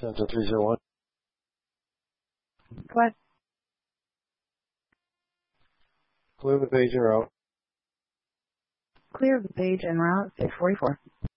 Center 301. Go ahead. Clear the page en route. Clear the page en route 644.